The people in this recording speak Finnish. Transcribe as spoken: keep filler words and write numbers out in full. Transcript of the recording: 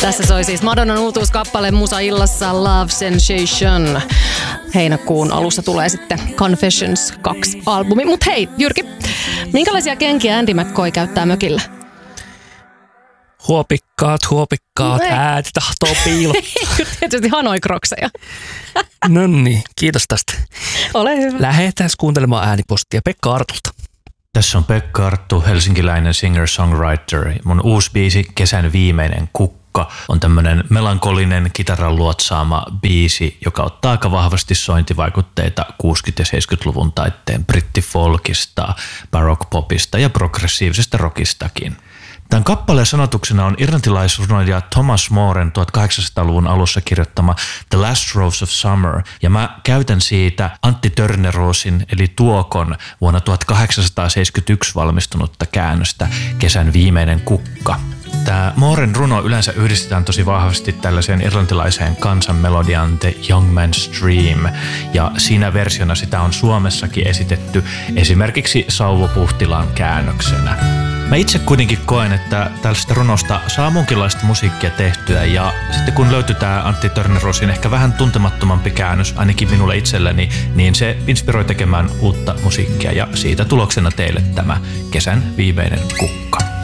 Tässä soi siis Madonnan uutuuskappale Musa illassa Love Sensation. Heinäkuun alussa tulee sitten Confessions kaksi albumi. Mut hei, Jyrki, minkälaisia kenkiä Andy McCoy käyttää mökillä? Huopikkaat, huopikkaat, No ei. ääni tahtoo piilottaa. Tietysti Hanoi-krokseja. No niin, kiitos tästä. Ole hyvä. Lähetään kuuntelemaan äänipostia Pekka Artulta. Tässä on Pekka Arttu, helsinkiläinen singer-songwriter. Mun uusi biisi Kesän viimeinen kukka on tämmönen melankolinen kitaran luotsaama biisi, joka ottaa aika vahvasti sointivaikutteita kuusikymmentä- ja seitsemänkymmentäluvun taitteen brittifolkista, baroque-popista ja progressiivisesta rockistakin. Tämän kappaleen sanotuksena on irlantilaisrunoilija Thomas Moren tuhatkahdeksansataaluvun alussa kirjoittama The Last Rose of Summer, ja mä käytän siitä Antti Törnerosin eli Tuokon vuonna tuhatkahdeksansataaseitsemänkymmentäyksi valmistunutta käännöstä Kesän viimeinen kukka. Tämä Moren runo yleensä yhdistetään tosi vahvasti tällaiseen irlantilaiseen kansanmelodiaan The Young Man's Dream, ja siinä versiona sitä on Suomessakin esitetty esimerkiksi Sauvo Puhtilan käännöksenä. Mä itse kuitenkin koen, että tällaista runosta saa munkinlaista musiikkia tehtyä, ja sitten kun löytyy tämä Antti Törnerosin ehkä vähän tuntemattomampi käännös, ainakin minulle itselleni, niin se inspiroi tekemään uutta musiikkia, ja siitä tuloksena teille tämä Kesän viimeinen kukka.